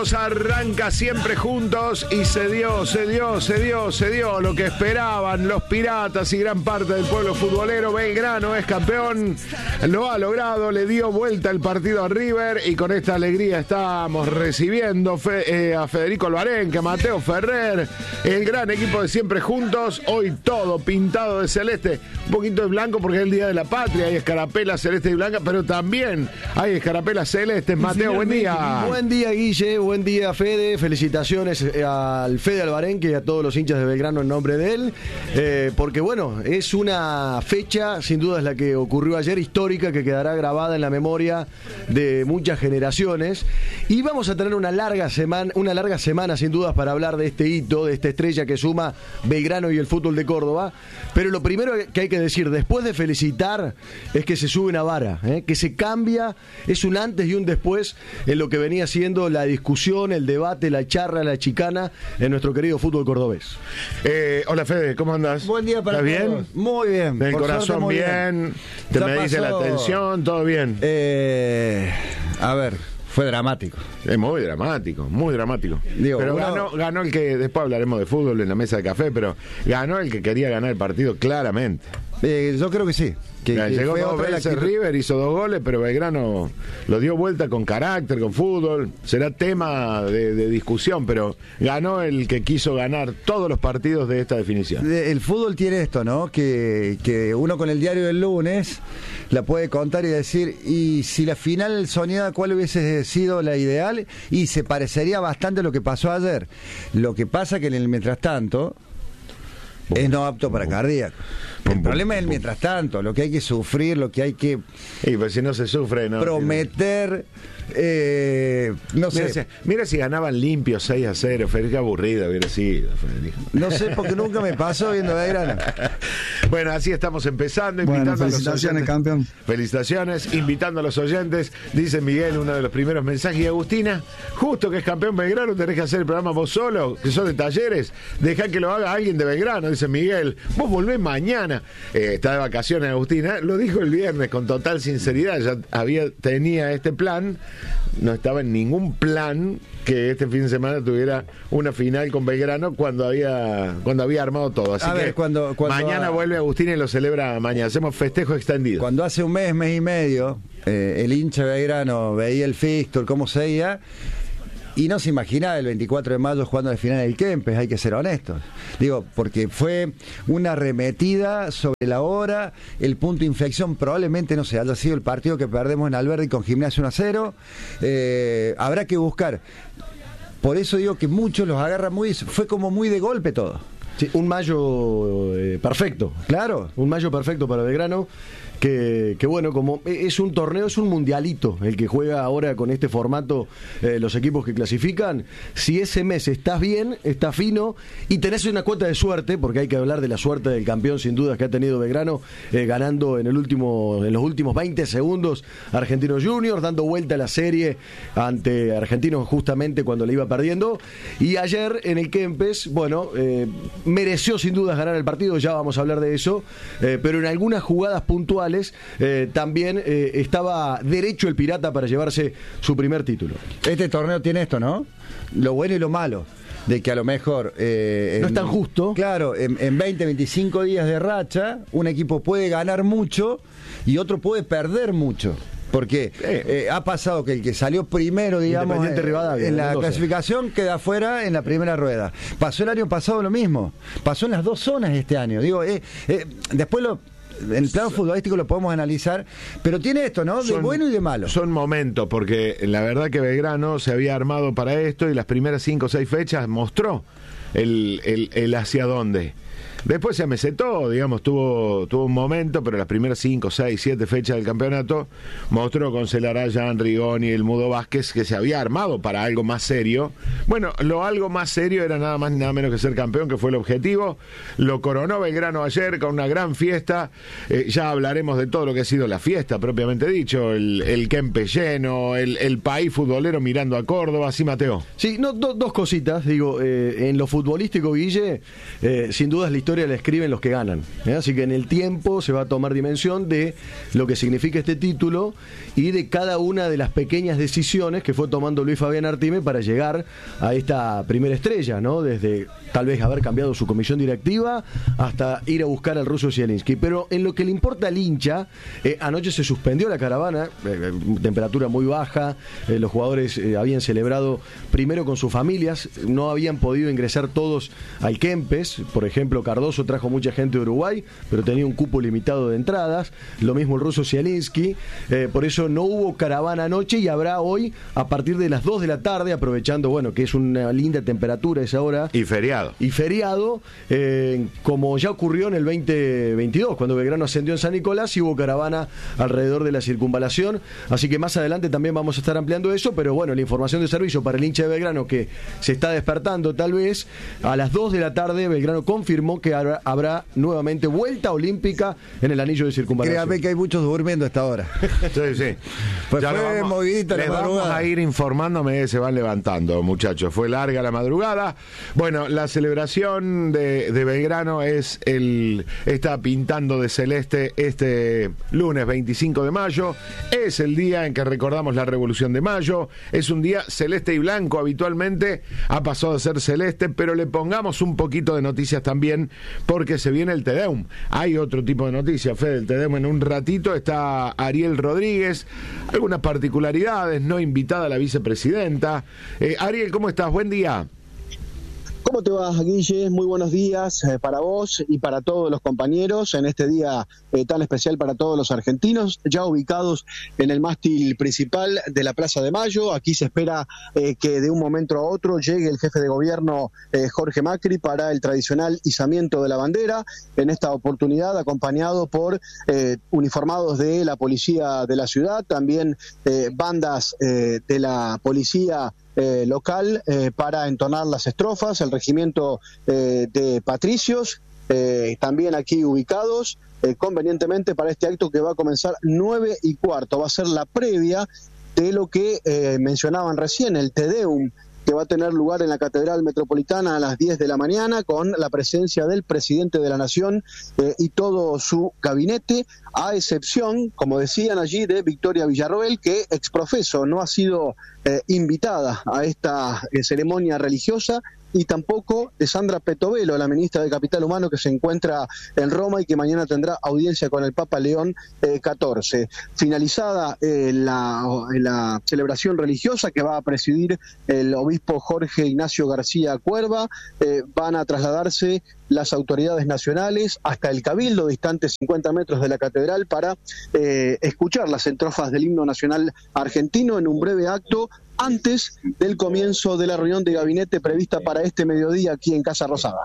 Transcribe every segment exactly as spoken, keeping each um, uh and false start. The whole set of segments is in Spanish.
Arranca siempre juntos y se dio, se dio, se dio, se dio lo que esperaban los piratas y gran parte del pueblo futbolero. Belgrano es campeón, lo ha logrado, le dio vuelta el partido a River y con esta alegría estamos recibiendo fe, eh, a Federico Alvarenque, a Mateo Ferrer, el gran equipo de siempre juntos. Hoy todo pintado de celeste, un poquito de blanco porque es el Día de la Patria, hay escarapelas celeste y blanca, pero también hay escarapelas celestes. Mateo, buen día. Buen día, Guille. Buen día, Fede. Felicitaciones al Fede Alvarenque y a todos los hinchas de Belgrano en nombre de él. Eh, porque, bueno, es una fecha, sin duda es la que ocurrió ayer, histórica, que quedará grabada en la memoria de muchas generaciones. Y vamos a tener una larga semana, una larga semana, sin dudas, para hablar de este hito, de esta estrella que suma Belgrano y el fútbol de Córdoba. Pero lo primero que hay que decir, después de felicitar, es que se sube una vara, ¿eh? que se cambia, es un antes y un después en lo que venía siendo la discusión, el debate, la charla, la chicana en nuestro querido fútbol cordobés. Eh, hola Fede, ¿cómo andás? Buen día para ¿Estás todos. bien? Muy bien. Del por corazón suerte, muy bien, bien. te Ya me dice la pasó- atención, todo bien. Eh, a ver, fue dramático. Es muy dramático, muy dramático. Digo, pero uno- ganó, ganó el que, después hablaremos de fútbol en la mesa de café, pero ganó el que quería ganar el partido claramente. Eh, yo creo que sí. Que, que Llegó fue dos otra la veces actitud. River, hizo dos goles, pero Belgrano lo dio vuelta con carácter, con fútbol. Será tema de, de discusión, pero ganó el que quiso ganar todos los partidos de esta definición. De- El fútbol tiene esto, ¿no? Que, que uno con el diario del lunes la puede contar y decir, y si la final soñada, ¿cuál hubiese sido la ideal? Y se parecería bastante a lo que pasó ayer. Lo que pasa que en el mientras tanto es no apto para cardíaco. El problema es el mientras tanto, lo que hay que sufrir, lo que hay que Y pues si no se sufre, ¿no? prometer, eh, no sé. Mira si, mira si ganaban limpio seis a cero, Federico, aburrido hubiera sido, Federico. No sé, porque nunca me pasó viendo Belgrano. Bueno, así estamos empezando, Bueno, invitando felicitaciones, a los oyentes. campeón. Felicitaciones, invitando a los oyentes. Dice Miguel, uno de los primeros mensajes. Y Agustina, justo que es campeón Belgrano, tenés que hacer el programa vos solo, que sos de Talleres. Dejá que lo haga alguien de Belgrano, dice Miguel. Vos volvés mañana. Eh, está de vacaciones Agustina. Lo dijo el viernes con total sinceridad. Ya había, tenía este plan. No estaba en ningún plan que este fin de semana tuviera una final con Belgrano cuando había cuando había armado todo. Así A que ver, cuando- cuando mañana a- vuelve Agustín y lo celebra mañana. Hacemos festejo extendido. Cuando hace un mes, mes y medio, eh, el hincha de Belgrano veía el fixture, cómo se veía, y no se imaginaba el veinticuatro de mayo jugando la final del Kempes, hay que ser honestos. Digo, porque fue una arremetida sobre la hora, el punto de inflexión probablemente no se haya sido el partido que perdemos en Alberdi con Gimnasia uno a cero. Eh, habrá que buscar. Por eso digo que muchos los agarran muy, fue como muy de golpe todo. Sí, un mayo eh, perfecto. Claro. Un mayo perfecto para Belgrano. Que, que bueno, como es un torneo, es un mundialito el que juega ahora con este formato eh, los equipos que clasifican. Si ese mes estás bien, estás fino y tenés una cuota de suerte, porque hay que hablar de la suerte del campeón sin dudas que ha tenido Belgrano, eh, ganando en el último en los últimos veinte segundos a Argentinos Juniors, dando vuelta a la serie ante Argentinos justamente cuando le iba perdiendo. Y ayer en el Kempes, bueno, eh, mereció sin dudas ganar el partido, ya vamos a hablar de eso, eh, pero en algunas jugadas puntuales Eh, también eh, estaba derecho el Pirata para llevarse su primer título. Este torneo tiene esto, ¿no? Lo bueno y lo malo. De que a lo mejor... eh, No en- es tan justo. Claro, en, en veinte, veinticinco días de racha, un equipo puede ganar mucho y otro puede perder mucho. Porque eh, ha pasado que el que salió primero, digamos, Independiente eh, Rivadavia, en la Mendoza. clasificación queda fuera en la primera rueda. Pasó el año pasado lo mismo. Pasó en las dos zonas este año. Digo, eh, eh, después lo... En el plano futbolístico lo podemos analizar, pero tiene esto, ¿no? De Son- bueno y de malo. Son momentos, porque la verdad que Belgrano se había armado para esto y las primeras cinco o seis fechas mostró el, el, el hacia dónde. Después se amesetó, digamos, tuvo, tuvo un momento, pero las primeras cinco, seis, siete fechas del campeonato mostró con Celarayán, Rigoni y el Mudo Vázquez que se había armado para algo más serio. Bueno, lo algo más serio era nada más ni nada menos que ser campeón, que fue el objetivo. Lo coronó Belgrano ayer con una gran fiesta. Eh, ya hablaremos de todo lo que ha sido la fiesta, propiamente dicho. El, el Kempes lleno, el, el país futbolero mirando a Córdoba. Sí, Mateo. Sí, no, do- dos cositas, digo, eh, en lo futbolístico, Guille, eh, sin duda la historia la escriben los que ganan, ¿eh? Así que en el tiempo se va a tomar dimensión de lo que significa este título y de cada una de las pequeñas decisiones que fue tomando Luis Fabián Artime para llegar a esta primera estrella, ¿no? Desde tal vez haber cambiado su comisión directiva hasta ir a buscar al ruso Zielinski. Pero en lo que le importa al hincha, eh, anoche se suspendió la caravana, eh, temperatura muy baja, eh, los jugadores eh, habían celebrado primero con sus familias, no habían podido ingresar todos al Kempes. Por ejemplo, Cardoso trajo mucha gente de Uruguay, pero tenía un cupo limitado de entradas, lo mismo el ruso Zielinski, eh, por eso no hubo caravana anoche y habrá hoy a partir de las dos de la tarde, aprovechando, bueno, que es una linda temperatura esa hora. Y feriado. Y feriado, eh, como ya ocurrió en el veinte veintidós, cuando Belgrano ascendió en San Nicolás y hubo caravana alrededor de la circunvalación, así que más adelante también vamos a estar ampliando eso, pero bueno, la información de servicio para el hincha de Belgrano que se está despertando tal vez, a las dos de la tarde Belgrano confirmó que habrá, habrá nuevamente vuelta olímpica en el anillo de circunvalación. Créame que hay muchos durmiendo a esta hora. Sí, sí. Pues ya fue vamos, movidita la les madrugada. vamos a ir informándome que se van levantando, muchachos. Fue larga la madrugada. Bueno, la celebración de, de Belgrano es el está pintando de celeste este lunes veinticinco de mayo. Es el día en que recordamos la Revolución de Mayo. Es un día celeste y blanco. Habitualmente ha pasado a ser celeste, pero le pongamos un poquito de noticias también, porque se viene el Te Deum. Hay otro tipo de noticias, Fede, el Te Deum en un ratito. Está Ariel Rodríguez. Algunas particularidades, no invitada la vicepresidenta. Eh, Ariel, ¿cómo estás? Buen día. ¿Cómo te va, Guille? Muy buenos días eh, para vos y para todos los compañeros en este día eh, tan especial para todos los argentinos, ya ubicados en el mástil principal de la Plaza de Mayo. Aquí se espera eh, que de un momento a otro llegue el jefe de gobierno eh, Jorge Macri para el tradicional izamiento de la bandera, en esta oportunidad acompañado por eh, uniformados de la policía de la ciudad, también eh, bandas eh, de la policía Eh, local eh, para entonar las estrofas, el regimiento eh, de patricios, eh, también aquí ubicados eh, convenientemente para este acto que va a comenzar nueve y cuarto. Va a ser la previa de lo que eh, mencionaban recién, el Te Deum, que va a tener lugar en la Catedral Metropolitana a las diez de la mañana, con la presencia del presidente de la Nación eh, y todo su gabinete, a excepción, como decían allí, de Victoria Villarroel, que exprofeso no ha sido eh, invitada a esta eh, ceremonia religiosa, y tampoco de Sandra Petovelo, la ministra de Capital Humano, que se encuentra en Roma y que mañana tendrá audiencia con el Papa León eh, catorce. Finalizada eh, la, la celebración religiosa que va a presidir el obispo Jorge Ignacio García Cuerva, eh, van a trasladarse las autoridades nacionales hasta el Cabildo, distante cincuenta metros de la catedral, para eh, escuchar las estrofas del himno nacional argentino en un breve acto antes del comienzo de la reunión de gabinete prevista para este mediodía aquí en Casa Rosada.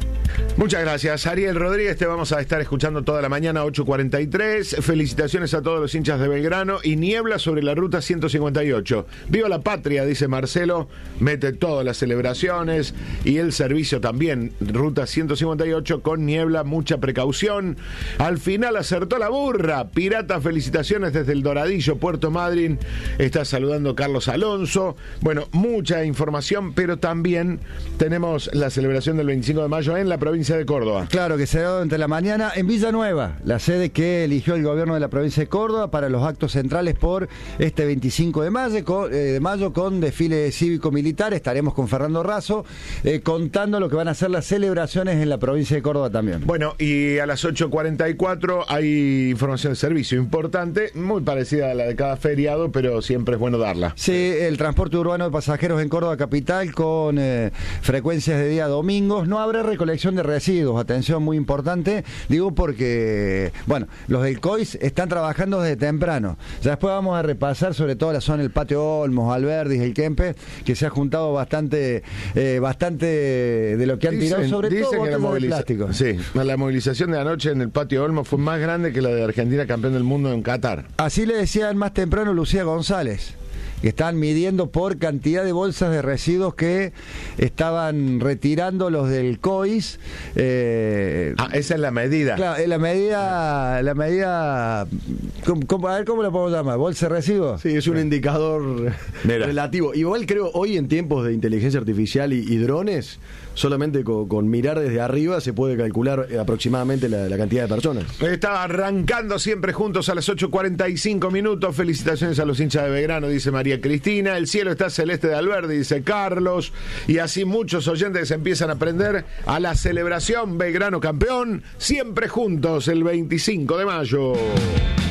Muchas gracias, Ariel Rodríguez. Te vamos a estar escuchando toda la mañana, ocho cuarenta y tres. Felicitaciones a todos los hinchas de Belgrano. Y niebla sobre la ruta ciento cincuenta y ocho. Viva la patria, dice Marcelo. Mete todas las celebraciones y el servicio también. Ruta ciento cincuenta y ocho con niebla, mucha precaución. Al final acertó la burra. Pirata, felicitaciones desde el Doradillo, Puerto Madryn. Está saludando Carlos Alonso. Bueno, mucha información, pero también tenemos la celebración del veinticinco de mayo en la provincia de Córdoba. Claro, que será durante la mañana en Villanueva, la sede que eligió el gobierno de la provincia de Córdoba para los actos centrales por este veinticinco de mayo, con, eh, de mayo con desfile cívico-militar. Estaremos con Fernando Razo eh, contando lo que van a ser las celebraciones en la provincia de Córdoba también. Bueno, y a las ocho cuarenta y cuatro hay información de servicio importante, muy parecida a la de cada feriado, pero siempre es bueno darla. Sí, el transporte urbano de pasajeros en Córdoba capital con eh, frecuencias de día domingos. No habrá recolección de residuos, atención, muy importante, digo porque, bueno, los del C O I S están trabajando desde temprano. Ya después vamos a repasar sobre todo la zona del Patio Olmos, Alberdi, el Kempes, que se ha juntado bastante eh, bastante de lo que han dicen, tirado, sobre todo que la botellas de moviliza- plástico. Sí, la movilización de anoche en el Patio Olmos fue más grande que la de Argentina campeón del mundo en Qatar. Así le decían más temprano Lucía González. que estaban midiendo por cantidad de bolsas de residuos que estaban retirando los del C O I S. Eh, ah, esa es la medida. Claro, la medida, la medida, ¿cómo, cómo, a ver cómo la podemos llamar, bolsa de residuos. Sí, es un indicador Mira. relativo. Igual creo, hoy en tiempos de inteligencia artificial y, y drones, solamente con, con mirar desde arriba se puede calcular aproximadamente la, la cantidad de personas. Está arrancando siempre juntos a las ocho cuarenta y cinco minutos. Felicitaciones a los hinchas de Belgrano, dice María Cristina. El cielo está celeste de Alberdi, dice Carlos. Y así muchos oyentes empiezan a aprender a la celebración Belgrano campeón. Siempre juntos el veinticinco de mayo.